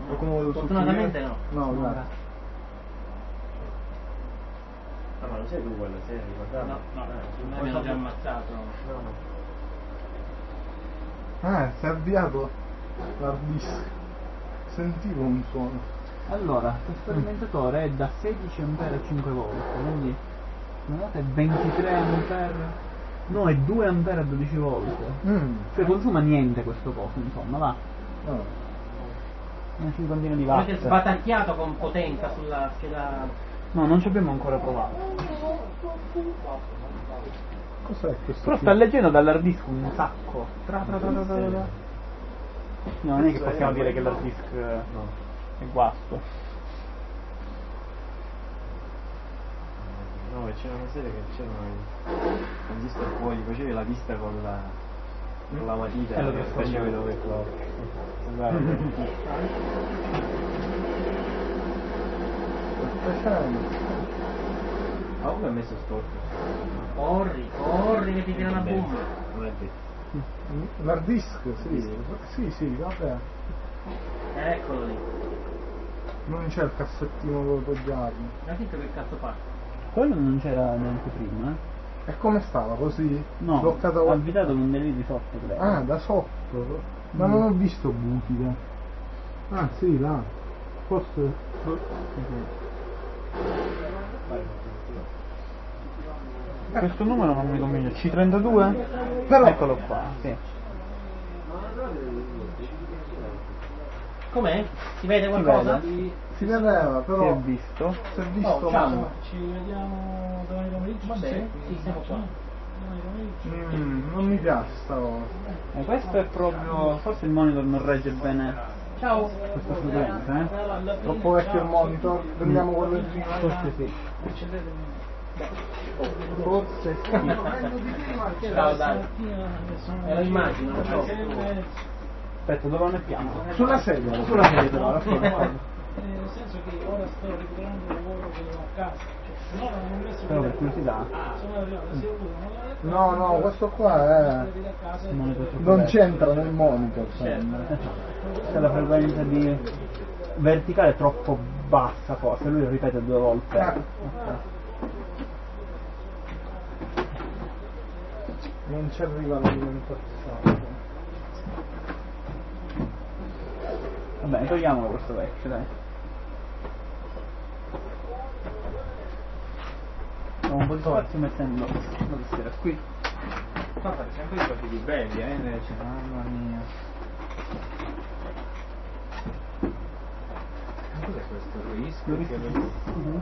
Fortunatamente no. No, grazie. Ah, ma non sei tu quello, sei ricordato? No, mi hanno già ammazzato. Si è avviato l'hard disk. Sentivo un suono. Allora, questo alimentatore è da 16 A a 5 volt, quindi guardate 23 A, no, è 2 A a 12 volt. Cioè consuma niente questo coso, insomma, va. Una cinquantina di watt. Avete sbatacchiato con potenza sulla scheda. No, non ci abbiamo ancora provato. Cos'è questo? Però sta leggendo dall'hard disk un sacco. No, non è che possiamo dire che l'hard disk è guasto. No, c'era una serie che c'erano i visto fuori, facevi la vista con la matita e facevi l'overclock. Ma come ha messo storto? Corri che ti tira una bomba. Non è detto. L'hard disk, sì, vabbè. Eccolo lì. Non c'è il cassettino dove poggiarlo. Ma che cazzo fa? Quello non c'era neanche prima, E come stava? Così? No, bloccato avvitato con dei di sotto, credo. Ah, da sotto? Ma non ho visto buchi. Ah, sì, là. Forse. Questo numero non mi convince. C32? Però... Eccolo qua, sì. Com'è? Si vede qualcosa? Si vedeva, però. Si è visto. Si è visto ciao. Ci vediamo domani pomeriggio. Va bene, sì, siamo qua. Non mi piace sta cosa. Questo è proprio. Forse il monitor non regge bene. Ciao. Questa frequenza, Troppo vecchio il monitor, prendiamo quello di prima. Forse sì. Forse sì. Ciao, dai. Lo immagino, lo so. Aspetta, dove lo mettiamo? Sulla sedia. Sulla sedia, però, alla fine. Nel senso che ora sto recuperando il lavoro che avevo a casa. Cioè, no, non ho messo Però per curiosità. sono arrivato, se ho avuto, No, questo qua non c'entra nel monitor. C'è la frequenza di verticale troppo bassa, forse lui lo ripete 2 volte. Okay. Non ci arriva l'alimentazione. Va bene, togliamolo questo vecchio, dai. Ho un po' di spazio mettendo la tastiera qui. Ma fate sempre i giochi di belli, invece, mamma mia. Ma cos'è questo? Rischio?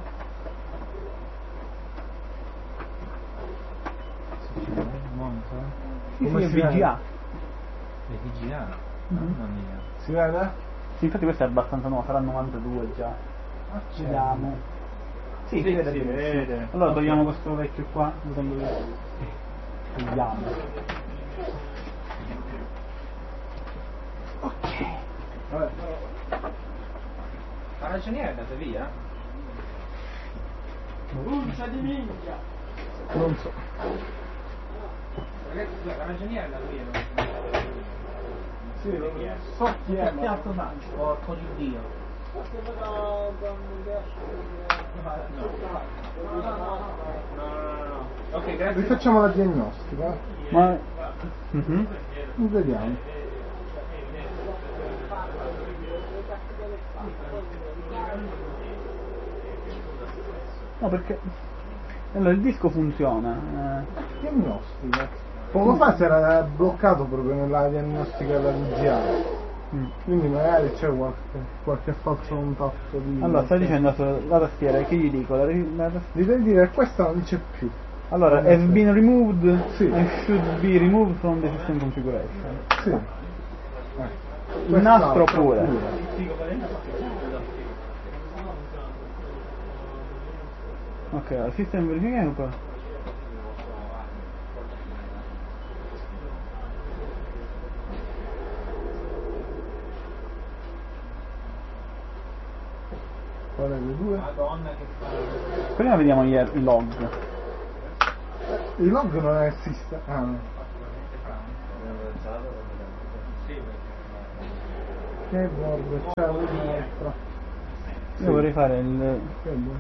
Come è VGA? Le VGA? Mamma mia. Si vede? Sì, infatti questo è abbastanza nuovo, sarà 92 già. Vediamo. Sì, si vede. Si vede. Allora togliamo questo vecchio qua, lo tengo io. Vediamo. Ok. Vabbè. La ragioniera è andata via? Buccia di minchia! Non so. Ragazzi, la ragioniera è andata via. Sì, so chi è. Che cazzo fa? Porco di Dio. No. Ok, grazie. Rifacciamo la diagnostica. Ma... Vediamo. No, perché... Allora, il disco funziona. Diagnostica. Poco fa si era bloccato proprio nella diagnostica della VGA. Quindi magari c'è qualche falso contatto di... Allora, sta dicendo la tastiera, che gli dico? Gli devi dire che questa non c'è più. Allora, has been removed Sì. and should be removed from the system configuration. Sì. Il nastro pure. Ok, il system verification qua. Qual è le due? Madonna che fa. Prima vediamo i log. Il log non esiste. Ah no. Che bordo, c'è un'altra. Io vorrei fare il... Che bordo?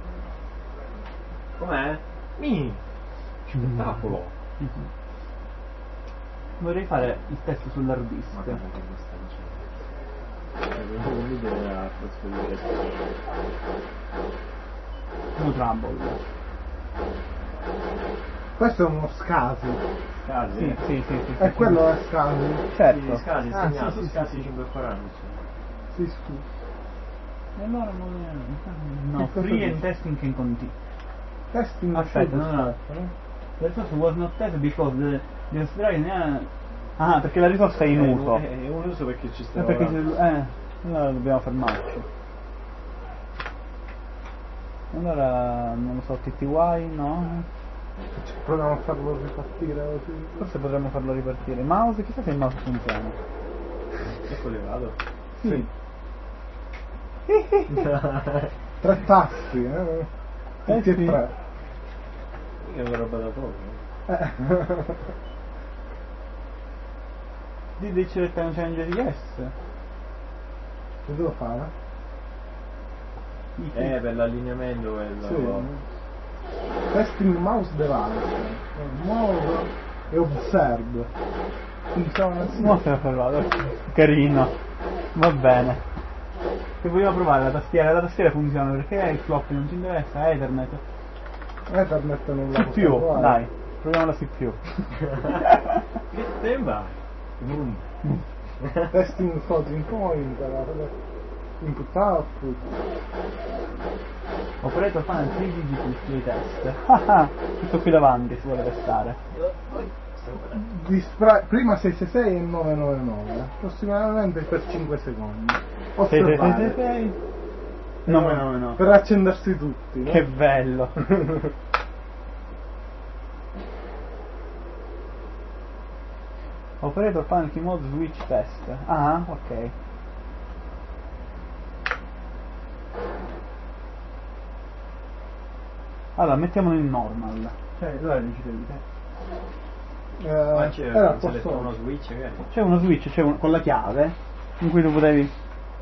Com'è? Spettacolo! Vorrei fare il test sull'hard disk. Madonna che mi sta dicendo. Un video da trasferire. No trouble. Questo è uno Scasi. Scasi? Sì. E quello è Scasi. Certo. Scasi, Ah, segnato, sì, Scasi 540. Sì, scusa. E allora non è... No, Che cosa free and dici? testing can continue. Testing Aspetta, no. no. The resource was not tested because the Australian... Ah, perché la risorsa è in uso. È un uso perché ci sta Perché lavorando. allora dobbiamo fermarci. Allora, non lo so, TTY, no? Proviamo a farlo ripartire così. Forse potremmo farlo ripartire. Mouse, chissà se il mouse funziona. È collegato? Sì. 3 tasti, tutti e sì. 3. Che è una roba da poco. Did the certain change yes? Che devo fare? Per l'allineamento quello. Sì. Testing mouse device. Mouse e observe. Funziona sì. Mostra fermato. Carino. Va bene. Se vogliamo provare la tastiera funziona perché il floppy non ci interessa, Ethernet. Ethernet non la CPU, posso provare. dai, proviamo la CPU. Che sembra? Testing floating point, input output. Operator funnel 3 digit display test. Questo qui davanti si vuole testare. Prima 666 e 999, approssimatamente per 5 secondi. Osservare. 666. No. Per accendersi tutti, no? Che bello. Operator funnel key mode switch test. Ah, ok. Allora, mettiamolo in normal. Cioè, dove dici te? Ma c'è era un selettore, posto. uno switch che è? C'è uno switch, con la chiave in cui tu potevi...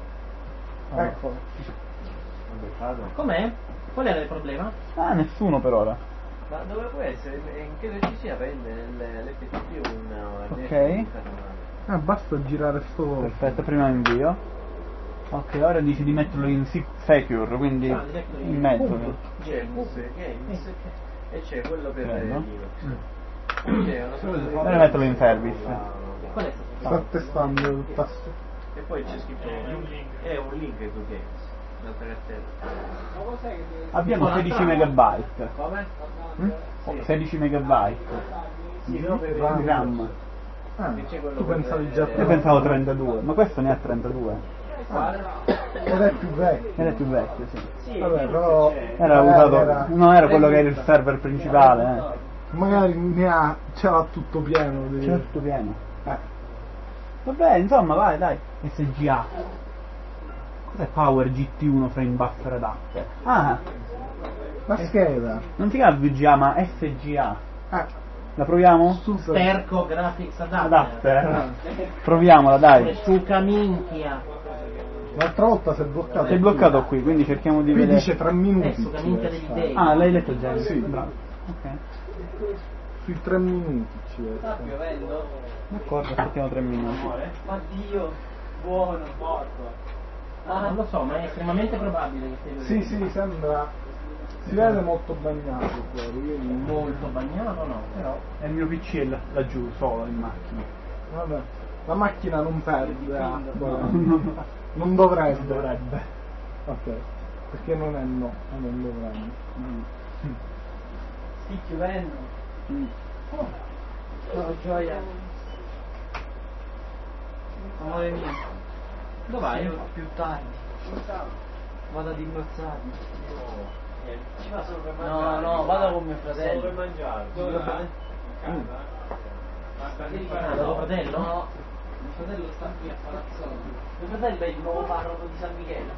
Ecco. Vabbè, vado. Com'è? Qual era il problema? Ah, nessuno per ora. Ma dove può essere? In che ci sia prende l'FTP Ok. Basta girare sto. Perfetto, prima invio. Ok, ora dici di metterlo in secure, quindi in mezzo. C'è il Games e c'è quello per Bello. Linux. C'è una cosa di- Ora metterlo in service. Qual è Sta testando il tasto. E poi c'è scritto è un link to Games. Un'altra cartella. Abbiamo 16 megabyte. Come? Oh, 16 megabyte. Sì, no, per RAM. Che c'è quello Tu per- pensavi già Io pensavo 32, ma questo ne ha 32. Ed è più vecchio. Ed è più vecchio, sì. Sì, Vabbè, Linux però c'è. Era usato. Non era quello che era il server principale, magari ce l'ha tutto pieno di... C'era tutto pieno. Vabbè, insomma, vai, dai. SGA. Cos'è Power GT1 Frame Buffer Adapter? Ah, La scheda. non si chiama VGA ma SGA. La proviamo? Super. Sterco Graphics Adapter. Adapter. Proviamola, dai. Suca minchia. L'altra volta si è bloccato. Sei bloccato qui, quindi cerchiamo di Qui vedere. dice 3 minuti. Suca minchia degli dei. Ah, l'hai letto già? Sì. Bravo. Ok. Sui 3 minuti ci vede. Sta piovendo? D'accordo, aspettiamo 3 minuti. Oddio, buono, morto. Non lo so, ma è estremamente probabile che sia Sì, sembra. Si vede molto bagnato fuori, quindi molto bagnato, no? però. E il mio PC è laggiù, solo in macchina. Vabbè. La macchina non perde acqua. Non dovrebbe. Ok. Perché non è no, non dovrebbe. Sti chiudendo. Oh, gioia. Amore mio. Dov'hai? Più tardi. Vado ad ingozzarmi. Ci va solo per mangiare. No, vado con mio Solo fratello. per mangiare. Dove vai? Ah, tuo fratello? No. Mio fratello sta qui a Palazzolo. Mio fratello è il nuovo parroco di San Michele.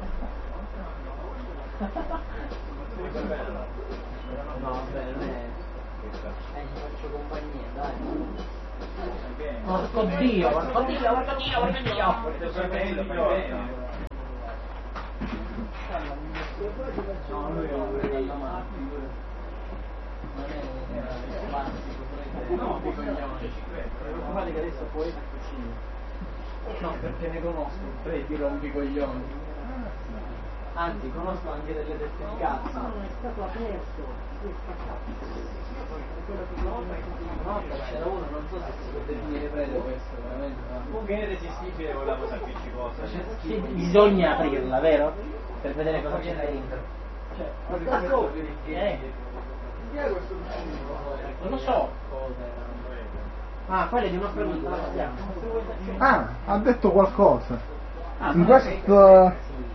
No, vabbè, non è. Gli faccio compagnia, dai. Porco Dio, porco Dio, porco Dio, porco Dio! No, lui è un regalo, no, di coglioni. Guarda che adesso poi la cucina. No, perché ne conosco 3 di rompicoglioni. Anzi, conosco anche delle teste di cazzo. No, è stato aperto, si è spaccato. No, c'era uno, non so se si può definire prete questo, veramente. Comunque è irresistibile quella cosa appiccicosa. Bisogna aprirla, vero? Per vedere cosa c'è dentro. Cioè, sta sopra. Non lo so. Ah, quella è di un'altra vita, la vediamo. Ah, ha detto qualcosa. Ah, In questo...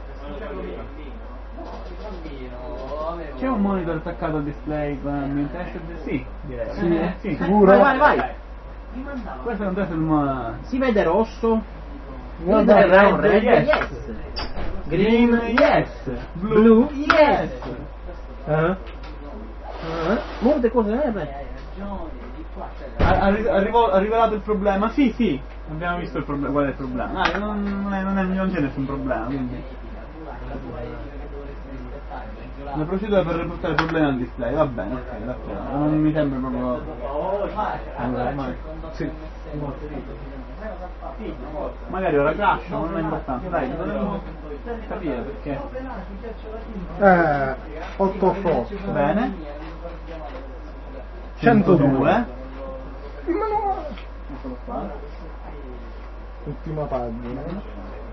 c'è un monitor attaccato al display con il test? Sì, direi. Sì. Sicuro? Vai. Questo è un test del Si vede rosso. Guarda, Red, yes. green, yes. Blue, yes. Molte cose Ha rivelato il problema? Sì. Abbiamo visto il problema. Qual è il problema? Ah, non c'è nessun problema, quindi. La procedura per riportare il problema al display, va bene, ok, d'accordo. Non mi sembra proprio. Sì. Magari ora crash, non è importante, dai, dovremmo capire perché. 8 forze. Bene. 102. 102. Il manuale. Eccolo qua. Ultima pagina.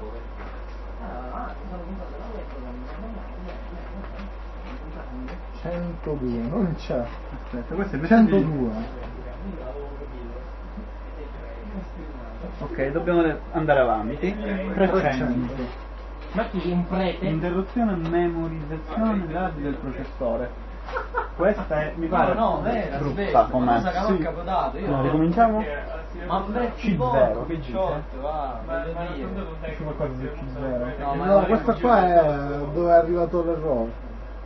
102, non c'è. Aspetta, questo è il 102. Ok, dobbiamo andare avanti. 300. Ma chi un prete? Interruzione e memorizzazione dei dati del processore. Questa è, mi pare, brutta com'è. Sì. Capodato, io No, ricominciamo? ma C0, che dice? va, C'è qualcosa di C0? No, questa qua è dove è arrivato l'errore.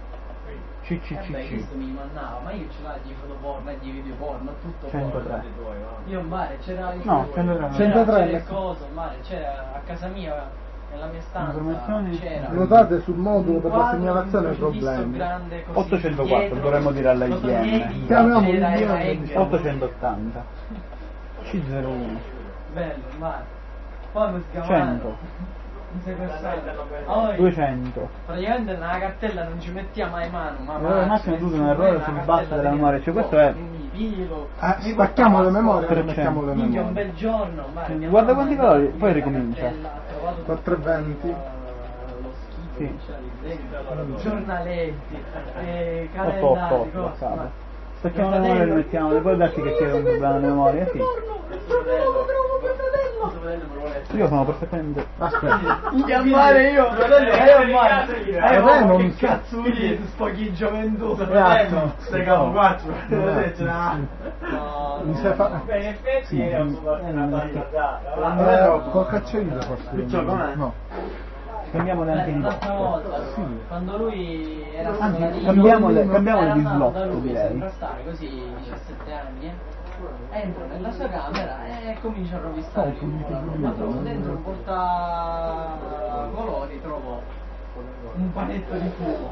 CCCC. mi mannava, ma io ce l'ho di foto porno e di video porno, tutto 103. Io in mare c'era il No, 103. 103. c'era il coso, in mare c'era a casa mia, nella mia stanza Informazioni. c'era Notate sul modulo per la quadro segnalazione i con un fisso problemi. grande così 804, dietro, dovremmo dire alla sotto IBM. miei, Chiamiamo era IBM. Egg. 880. C01. Bello, in mare. Poi mi si 100. mi sequestrato. Poi 200. praticamente nella cartella non ci mettia mai mano, ma Massimo tu un errore sul bus della memoria, cioè questo è. Stacchiamo le memorie e 300. mettiamo le Minchia, un memorie. bel giorno, mare. Guarda quanti colori, poi ricomincia. 420. Sì. Giornaletti, 888, calendari, passate. Stacchiamo le memorie e le mettiamo, può darsi che c'era un problema nelle memorie, sì. Io sono perfettamente. Aspetta. chiamare io, non che cazzo vuol dire spoghi gioventù? Stai capo 4. Mi sai fa... Beh, in effetti era una col cacciavite forse. Picciò com'è? No. Cambiamole anche di l'altra slot. volta, quando lui era Anzi, stato cambiamole era di stato slot, da lui, direi. sembra stare così 17 anni, entro nella sua camera e comincio a rovistare il culo, ma trovo dentro un portacolori, trovo un panetto di fumo.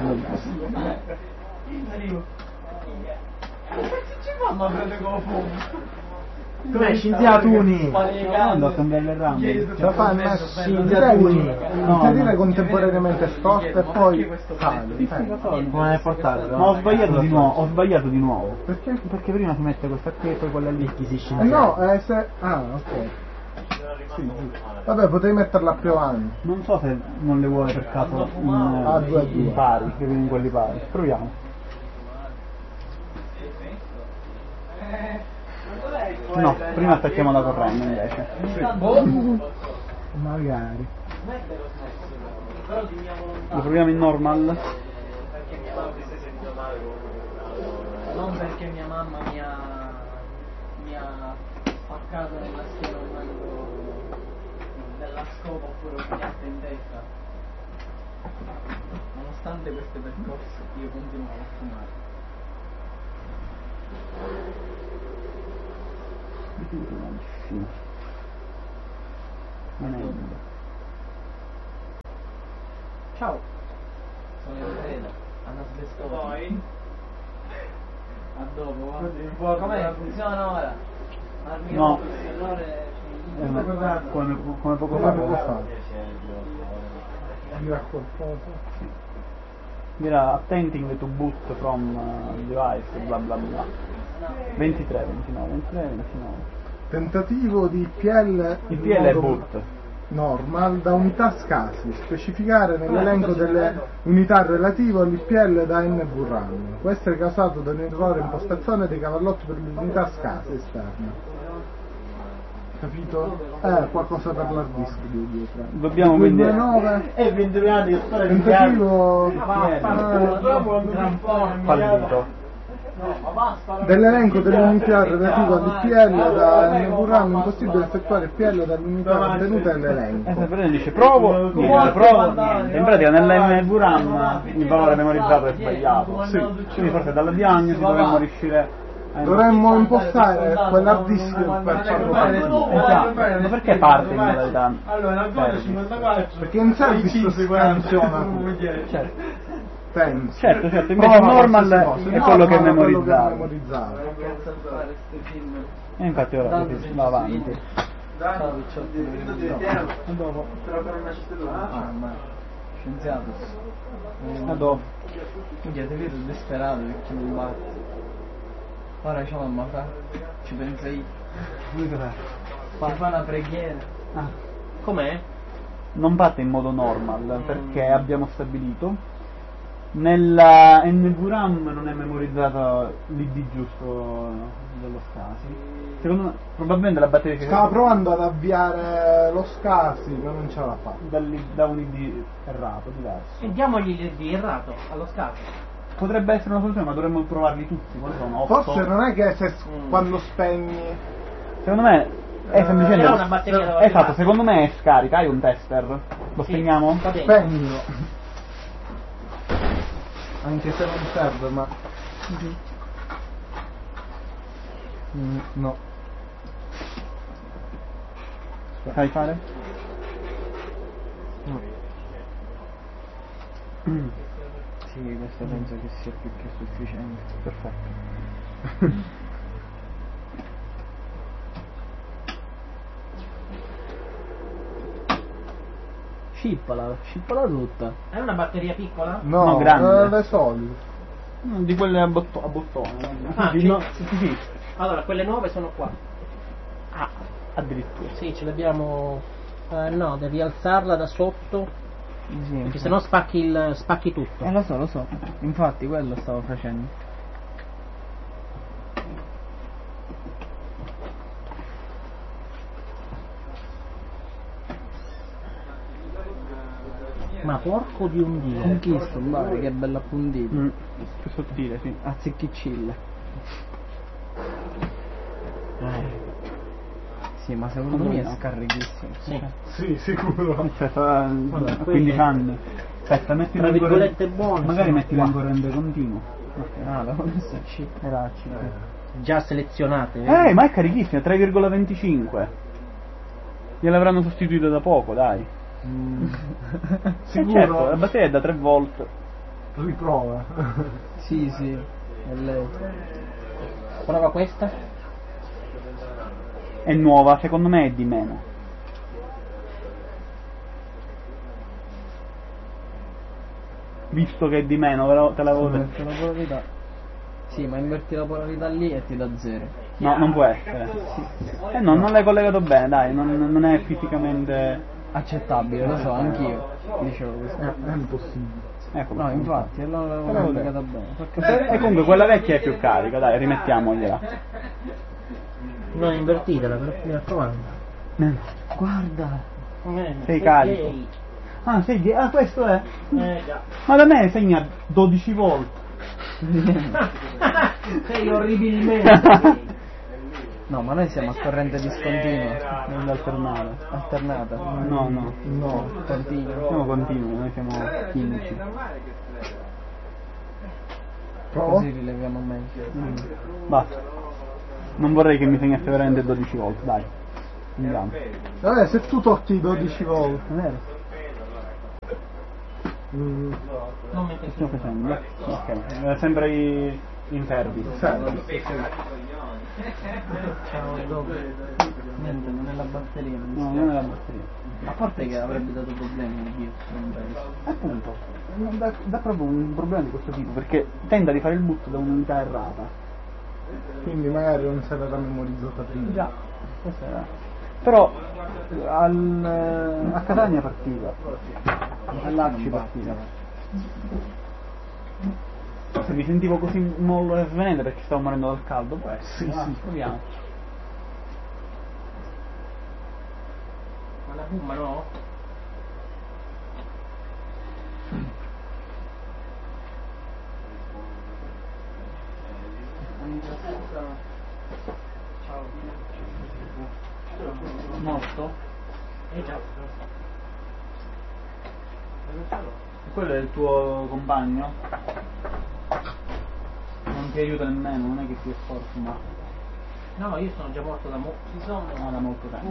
E dico, che ci fa ma prende come fumo? Come scienziatuni? Andò a cambiare le ramme. La fa il messo scienziatuni. Inserire contemporaneamente scorta e poi sale. Come è portato? Ma ho sbagliato di nuovo. Perché? Perché prima si mette questa qui e poi quella lì. No, se... Ah, ok. Sì. Vabbè, potevi metterla più avanti. Non so se non le vuole per caso in pari, che in quelli pari. Proviamo. No, prima attacchiamo la corrente invece. Magari. Lo proviamo in normal. Non perché mia mamma mi ha spaccato nella schiena un manico della scopa oppure un piatto in testa. Nonostante queste percorsi io continuavo a fumare. Ciao. Sono in treno. Hanno smesso. Poi? A dopo, va. Come funziona ora? No. Come poco fa. Dirà qualcosa. Dirà attending to boot from device, bla bla bla. 23, 29. Tentativo di IPL. IPL è boot. Normal da unità SCSI, specificare nell'elenco delle unità relative all'IPL da NVRAM. Può essere causato da un errore impostazione dei cavallotti per l'unità SCSI esterna. Capito? Qualcosa per l'hard disk dietro. Dobbiamo vedere. 29 anni di storia tentativo fallito. Dell'elenco delle unità relative all'IPL da NVRAM impossibile effettuare IPL dall'unità contenuta nell'elenco. Dice provo, niente. In pratica nell'NVRAM il valore memorizzato è sbagliato. Sì. Quindi forse dalla diagnosi dovremmo riuscire dovremmo impostare quell'hard disk per farlo partire. Ma perché parte in modalità? Allora, 54. Perché in service scansiona Certo, invece normal è quello che è memorizzato. E infatti ora va avanti. Scienziato. A dopo. Quindi ti vedo disperato perché non batte. Ora c'ho mamma fa. Ci pensa io. Fa una preghiera. Com'è? Non batte in modo normal perché abbiamo stabilito nella NVRAM non è memorizzato l'ID giusto dello SCSI. Secondo me probabilmente la batteria stava provando ad avviare lo SCSI ma non ce l'ha fatta da un ID errato, diverso. E diamogli l'ID errato allo SCSI. Potrebbe essere una soluzione, ma dovremmo provarli tutti. Sono 8. Forse non è che se quando spegni. Secondo me è semplicemente una batteria esatto, secondo me è scarica. Hai un tester? Lo spegniamo? Spegnilo. Anche se non serve, ma. No. Sai fare? No. Sì, questo penso che sia più che sufficiente. Perfetto. Scippala tutta. È una batteria piccola? No, grande. le solide. Di quelle a bottone. Sì. Allora, quelle nuove sono qua. Addirittura. Sì, ce l'abbiamo. No, devi alzarla da sotto. Sì, perché sennò spacchi tutto. Lo so. Infatti quello stavo facendo. Ma porco di un dio. Conquisto, guarda che bella appuntita. Più sottile, sì. Azzichicilla. Sì, ma secondo me è scarichissimo. Sì, sicuro. Aspetta, a 15 anni. Aspetta, mettilo tra in corrente. virgolette buone. Magari mettilo in corrente continuo. L'avevo messo C. Era a C. Già selezionate. Ma è carichissimo, 3,25. Gliel'avranno sostituito da poco, dai. Sicuro? Certo, la batteria è da 3 volt. Riprova. Sì, è lei. Prova questa. È nuova, secondo me è di meno. Visto che è di meno, però te l'avevo detto. La polarità. Sì, ma inverti la polarità lì e ti dà 0. No, non può essere. No, non l'hai collegato bene, dai, non è fisicamente accettabile, lo so, anch'io dicevo questo. È impossibile. Ecco, no, infatti, allora l'avevo collegata bene. E comunque quella vecchia è più carica, dai, rimettiamogliela. Non invertitela, mi raccomando. Guarda, sei carico. Questo è? Già. Ma da me segna 12 volt. Sei orribilmente. No, ma noi siamo a corrente discontinua. Non alternata. No. Continua. Siamo continui, noi siamo chimici. Prova? Così rileviamo meglio. Basta. Non vorrei che mi segnasse veramente 12 volt, dai. Andiamo. Vabbè, se tu tocchi i 12 volt. È vero? Non mi Che stiamo facendo? Ok, sempre in service. Ciao, dopo. Niente, non è la batteria. No, non è la batteria. A parte che avrebbe dato problemi al BIOS, non penso. Appunto, dà proprio un problema di questo tipo, perché tenta di fare il boot da un'unità errata. Quindi magari non se l'era memorizzata prima. Già, questo era. Però a Catania partiva, all'Arci partiva. Se mi sentivo così molto svenente perché stavo morendo dal caldo, può essere. Sì, proviamo. Ma la Puma no? Ciao. Morto? Già. E quello è il tuo compagno? Non ti aiuta nemmeno, non è che ti sforzi, ma... No, io sono già morto da da molto tempo.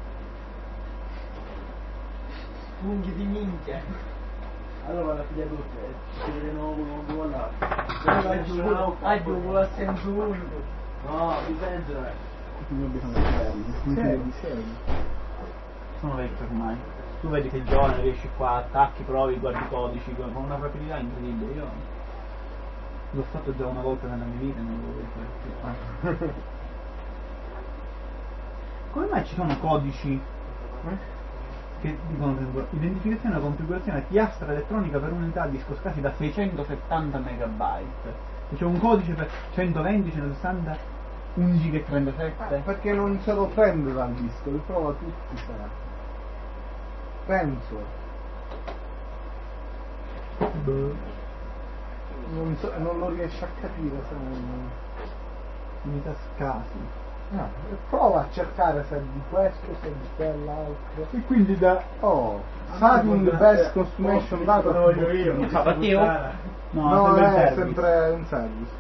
Funghi di minchia. Allora vado a pigliare tutte, ci vede nuovo là. Aggiungo a senso unico. No, dipende. Non bisogna di serio. Sono vecchio ormai. Tu vedi che giovane, riesci qua, attacchi, provi, guardi i codici con una rapidità incredibile. Io l'ho fatto già una volta nella mia vita e non lo voglio fare più. Come mai ci sono codici che dicono identificazione e configurazione piastra elettronica per unità disco SCSI da 670 megabyte? C'è un codice per 120, 160, 1 giga e 37? Perché non se lo prende dal disco, li prova tutti, sarà. Penso. Non lo riesce a capire se non... Unità SCSI. No, prova a cercare se è di questo, se è di quell'altro. E quindi da... Saving Best Consummation Data. Lo voglio io. Mi fa partire? No, sempre in è service. sempre in service.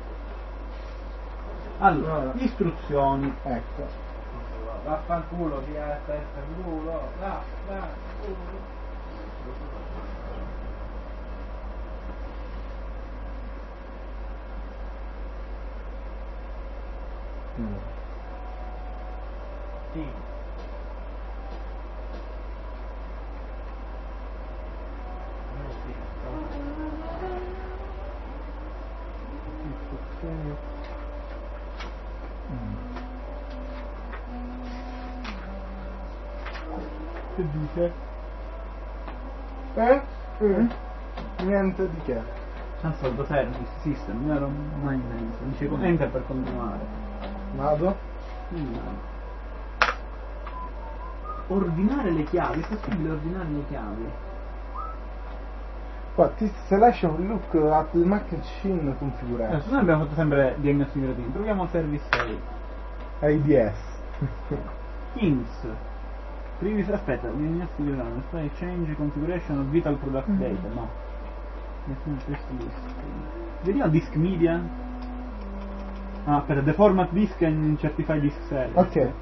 Allora, istruzioni. Ecco. Vaffanculo, via la testa, culo, là, culo. Sì. Che dice? Niente di che. Al solito service system, non ero mai in senso. Dice con enter per continuare. Vado? Ordinare le chiavi, è possibile ordinare le chiavi? Qua ti selection look at the machine configuration. Adesso noi abbiamo fatto sempre diagnosi migrativi, proviamo service 6. AIDS. Hints. Previous, aspetta, diagnosi migrativi, change configuration of vital product data, no. Nessun test list. Vediamo disk media. Ah, aspetta, the format disk and certify disk service. Ok.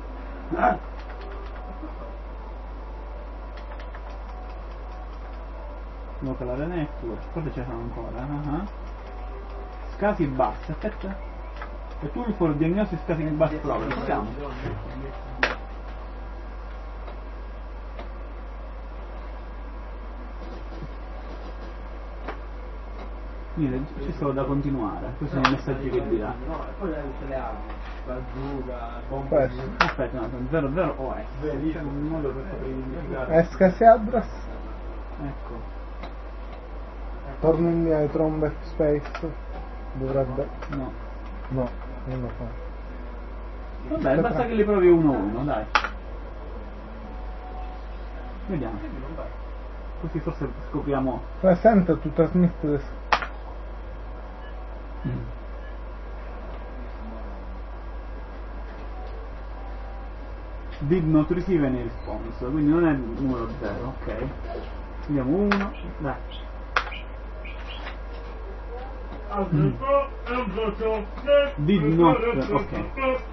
Local area network, forse ce ne sono ancora. SCSI bus, aspetta. E tool for diagnosis SCSI bus problem, siamo. Niente, c'è solo da continuare, questi sono i messaggi che dirà. No, e poi tutte le armi, bazooka, bombe. Questo. Aspetta, no, 00 OS. C'è un modo per poter identificare. SCSI address. Ecco. Torno indietro un backspace. Dovrebbe. No. No, non lo fa. Vabbè, basta che li provi uno a uno, dai. Vediamo. Così forse scopriamo. Present to transmit the... Did not receive any response, quindi non è il numero 0, ok. Andiamo 1, dai. Did not, ok.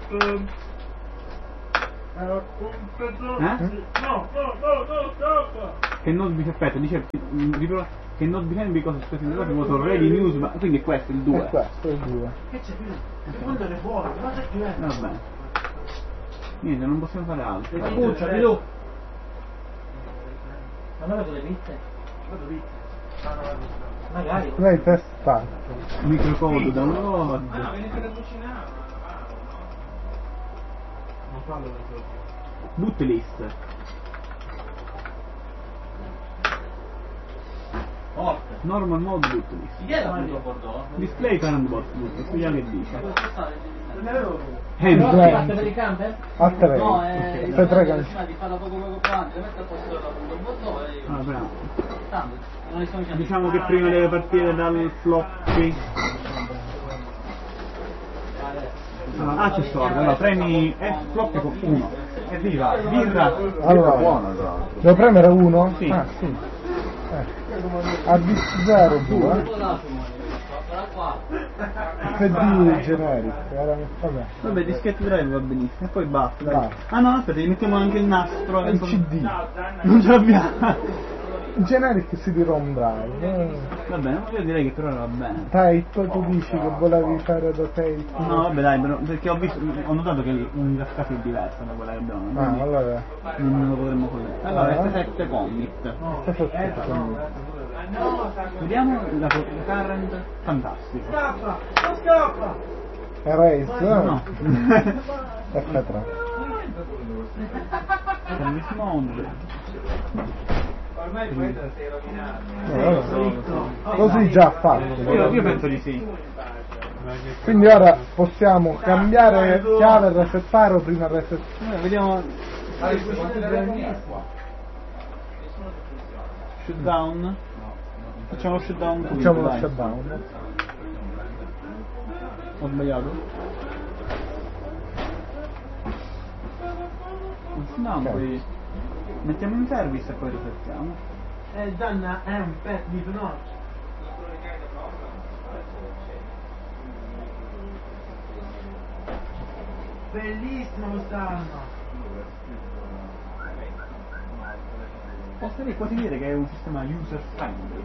Che non aspetta, dice che non became because specific was already news, ma quindi questo è il 2. Questo è il 2. Che c'è più? Il secondo è fuori, ma c'è più? Va bene. Niente, non possiamo fare altro. Puccia, Pilù. Ma non vedo le pizze? Magari. Lei testa. Microcode download. Bootlist. Normal mode bootlist. Chi è la Pilù Bordeaux? Display current box boot, vediamo che dice. No, Blank. parte per il camper? A 3. No, Se 3 cancelli. di farla poco avanti, mette a posto la Pilù Bordeaux e... Ah, bravo. Tanto, non li stiamo dicendo. Diciamo che prima deve partire dal floppy. Accessorio, allora premi floppy con 1. Evviva, birra. Allora, devo premere 1? Sì. Ah, sì. A 0 2. PD generic. Vabbè. Vabbè, dischetto drive va benissimo, e poi basta. Dai. Vai. Ah no, aspetta, gli mettiamo anche il nastro. Il CD. Non ce l'abbiamo. Generic CD-ROM drive. Va bene, io direi che per ora va bene. Tape, tu dici che volevi fare da tape? No, vabbè dai, però, perché ho notato che l'interfaccia è diversa da quella che abbiamo. Ah, quindi allora. non lo potremmo collegare. Allora, S7 commit. Vediamo la current. Fantastico. Scappa! Non scappa! Erase? No. F3. Service mode. Ormai poi te la sei rovinato. Così già fatto. Io penso di sì. Quindi ora possiamo cambiare chiave e resettare o prima resettare? Vediamo. Shutdown. Facciamo shutdown. Facciamo lo dai. shutdown. Ho sbagliato? No, Ok. poi mettiamo in service e poi resettiamo. Danna è un pet di notte. Bellissimo quest'anno. Posso quasi dire che è un sistema user friendly.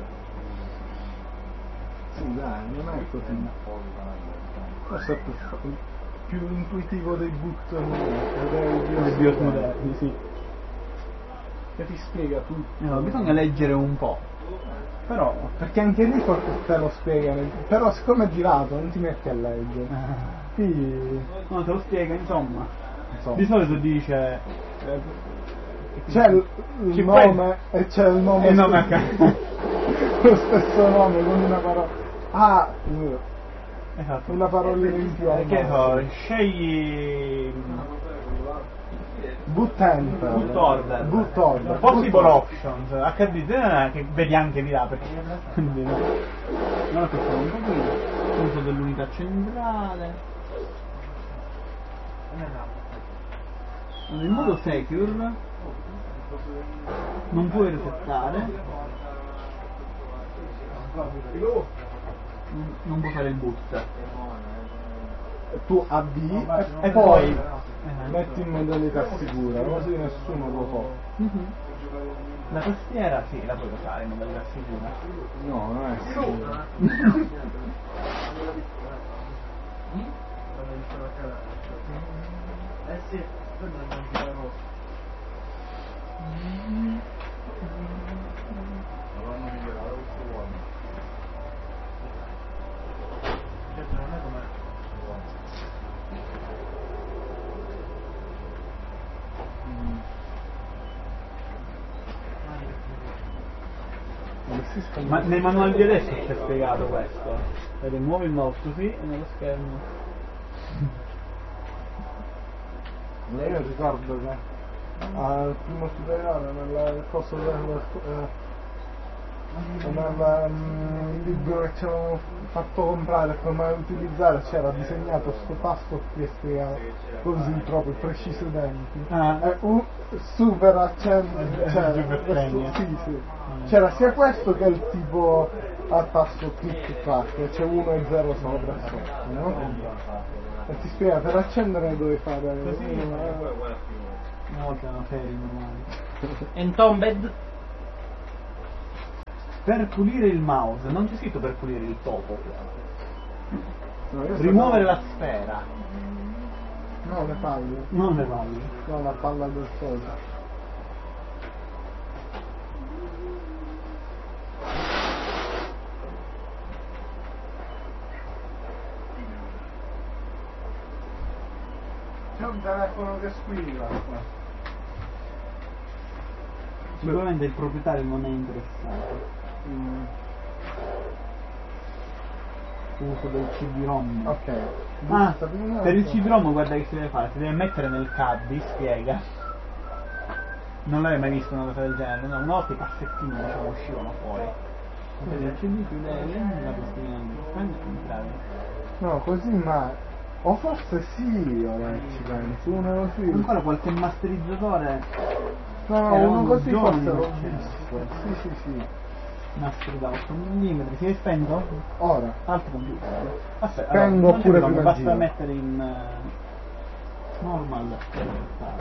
Sì, dai, non è così. Forse è più intuitivo dei boot Dei BIOS moderni, sì. che ti spiega tutto. No, bisogna leggere un po'. Però. Perché anche lì forse te lo spiegano, però siccome è girato non ti metti a leggere. Qui No, te lo spiega, insomma. insomma, Di solito dice. c'è il Ci nome e c'è il nome, il nome a caso. lo stesso nome con una parola. Ah, Esatto. una parolina in più. Che so, scegli. Boot enter. Boot order. Boot order. Possible options. HD che vedi anche di là perché. Quindi no. Allora facciamo un po' qui. Uso dell'unità centrale. Allora, in modo secure non puoi resettare. Non puoi fare il boot. Tu avvii E e poi poi metti in modalità sicura, così nessuno lo fa. la tastiera sì, la puoi usare in modalità sicura. No, non è sicura. Sì, quello è un po' certo non è come Ma nei manuali di adesso c'è spiegato questo. Vedi, muovi il mouse così e nello schermo. Io ricordo che al primo superiore nel corso del libro che ci avevano fatto comprare come utilizzare c'era disegnato sto tasto qui e spiegato così proprio preciso denti. Super accento, Super premio. sì, sì. C'era sia questo che il tipo al tasto click clack, e c'è 1 e 0 sopra e sotto, no? E ti spiega, per accendere devi fare Una volta erano serie normali. Entombed? Per pulire il mouse, non c'è scritto per pulire il topo. no, io Rimuovere la sfera, no, le palle, non le palle. no, la palla del coso. C'è un telefono che squilla qua. Sicuramente il proprietario non è interessato. Uso del CD-ROM. Ok. Ah, Busta prima, per il no? CD-ROM guarda che si deve fare, si deve mettere nel caddy, spiega. Non l'avevi mai visto una cosa del genere, no? Una volta i cassettini uscivano fuori. Vedi il CD, chiude la bustina di entrare. No, così ma... O forse sì, ora ci penso, uno così. Ancora qualche masterizzatore. No, Era uno un così giorno forse l'ho che c'era. visto. Sì. Nastri da 8 mm, si è spento? Ora. Altro computer. Aspetta, Spengo allora, oppure non c'è bisogno, prima basta giro. mettere in normal.